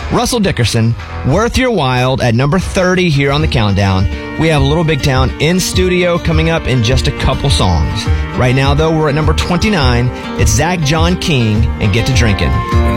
Russell Dickerson, Worth Your While at number 30 here on the countdown. We have Little Big Town in studio coming up in just a couple songs. Right now, though, we're at number 29. It's Zach John King and Get to Drinking.